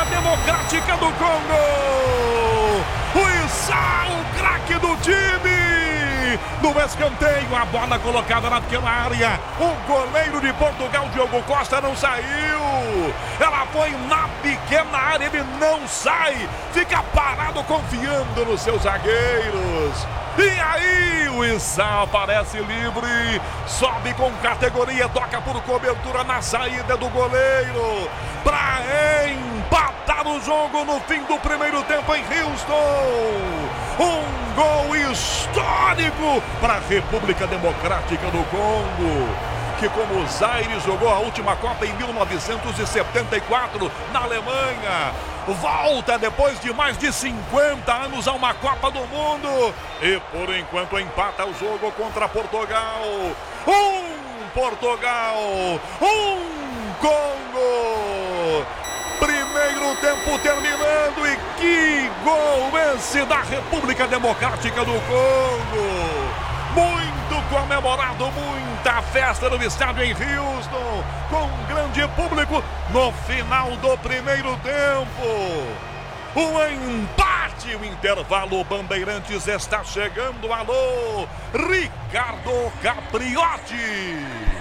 Democrática do Congo. O Issa, o craque do time. No escanteio, a bola colocada na pequena área. O goleiro de Portugal, Diogo Costa, não saiu. Ela foi na pequena área, ele não sai. Fica parado confiando nos seus zagueiros. E aí o Issa aparece livre, sobe com categoria, toca por cobertura na saída do goleiro, para empatar o jogo no fim do primeiro tempo em Houston. Um gol histórico para a República Democrática do Congo, que como Zaire jogou a última Copa em 1974 na Alemanha. Volta depois de mais de 50 anos a uma Copa do Mundo. E por enquanto empata o jogo contra Portugal. Portugal, Congo. Primeiro tempo terminando e que gol esse da República Democrática do Congo. Muito comemorado, muita festa no estádio em Houston, com um grande público no final do primeiro tempo. Um empate, o intervalo. Bandeirantes está chegando. Alô, Ricardo Capriotti.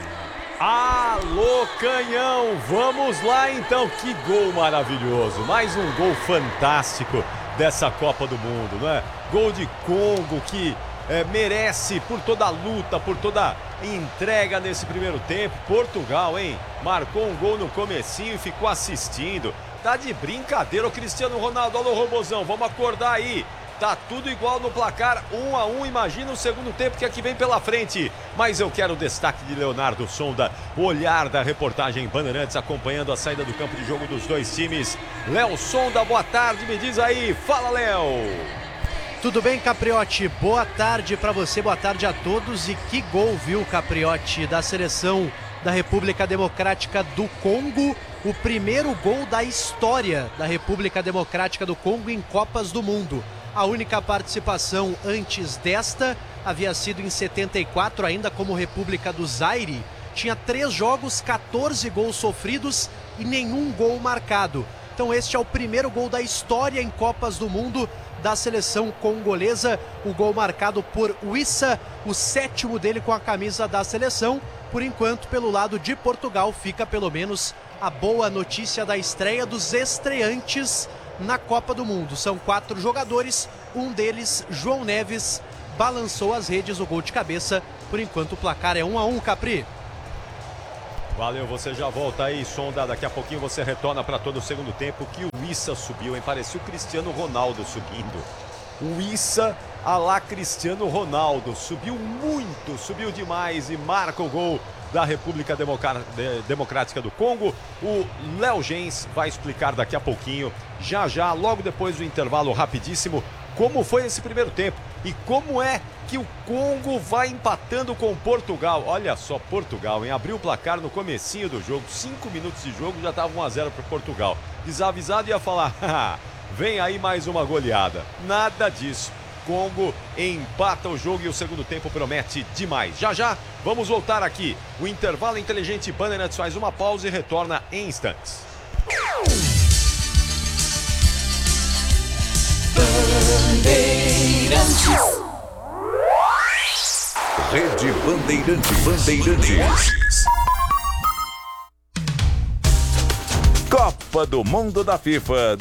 Alô, Canhão, vamos lá então. Que gol maravilhoso, mais um gol fantástico dessa Copa do Mundo, não é? Gol de Congo que merece por toda a luta, por toda a entrega nesse primeiro tempo. Portugal, hein? Marcou um gol no comecinho e ficou assistindo. Tá de brincadeira o Cristiano Ronaldo. Alô, Robozão, vamos acordar aí. Tá tudo igual no placar, 1-1. Imagina o segundo tempo que aqui vem pela frente. Mas eu quero o destaque de Leonardo Sonda, o olhar da reportagem Bandeirantes acompanhando a saída do campo de jogo dos dois times. Léo Sonda, boa tarde, me diz aí. Fala, Léo. Tudo bem, Capriotti? Boa tarde para você, boa tarde a todos. E que gol, viu, Capriotti, da seleção da República Democrática do Congo. O primeiro gol da história da República Democrática do Congo em Copas do Mundo. A única participação antes desta havia sido em 74, ainda como República do Zaire. Tinha 3 jogos, 14 gols sofridos e nenhum gol marcado. Então este é o primeiro gol da história em Copas do Mundo da seleção congolesa. O gol marcado por Wissa, o 7º dele com a camisa da seleção. Por enquanto, pelo lado de Portugal, fica pelo menos a boa notícia da estreia dos estreantes na Copa do Mundo. São 4 jogadores, um deles, João Neves, balançou as redes, o gol de cabeça. Por enquanto o placar é 1-1, Capri. Valeu, você já volta aí, Sonda. Daqui a pouquinho você retorna para todo o segundo tempo. Que o Wissa subiu, hein? Parecia o Cristiano Ronaldo subindo. O Wissa a lá Cristiano Ronaldo. Subiu muito, subiu demais e marca o gol da República Democrática do Congo. O Léo Gens vai explicar daqui a pouquinho, já, logo depois do intervalo rapidíssimo, como foi esse primeiro tempo e como é que o Congo vai empatando com Portugal. Olha só, Portugal, hein? Abriu o placar no comecinho do jogo, 5 minutos de jogo, já estava 1-0 para Portugal. Desavisado ia falar, vem aí mais uma goleada. Nada disso. Congo empata o jogo e o segundo tempo promete demais. Já, vamos voltar aqui. O intervalo inteligente Bandeirantes faz uma pausa e retorna em instantes. Bandeirantes. Rede Bandeirantes. Copa do Mundo da FIFA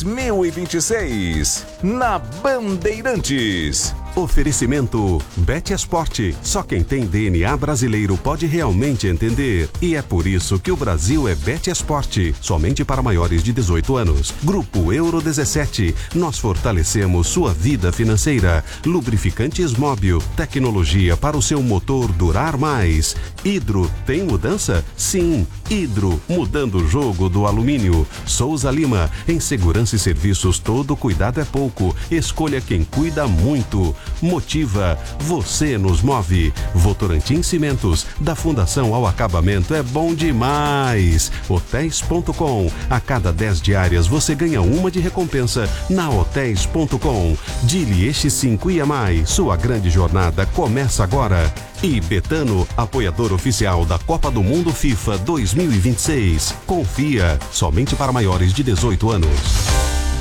2026 na Bandeirantes. Oferecimento Betesport. Só quem tem DNA brasileiro pode realmente entender. E é por isso que o Brasil é Betesport. Somente para maiores de 18 anos. Grupo Euro 17. Nós fortalecemos sua vida financeira. Lubrificantes Móbil. Tecnologia para o seu motor durar mais. Hidro tem mudança? Sim. Hidro, mudando o jogo do alumínio. Souza Lima. Em segurança e serviços, todo cuidado é pouco. Escolha quem cuida muito. motiva, você nos move. Votorantim Cimentos, da Fundação ao Acabamento é bom demais. Hotéis.com, a cada 10 diárias você ganha uma de recompensa na Hotéis.com. Dili X5 e mais, sua grande jornada começa agora. E Betano, apoiador oficial da Copa do Mundo FIFA 2026. Confia, somente para maiores de 18 anos.